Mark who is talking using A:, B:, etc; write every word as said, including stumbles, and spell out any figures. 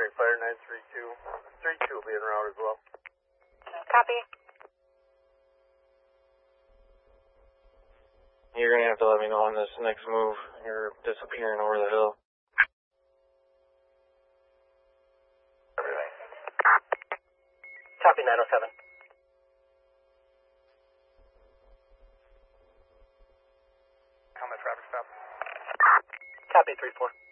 A: Fire nine three two. three two will be en route as well.
B: Copy.
C: You're gonna have to let me know on this next move. You're disappearing over the hill.
B: Everything. Copy nine oh seven. Combat traffic stop. Copy three four.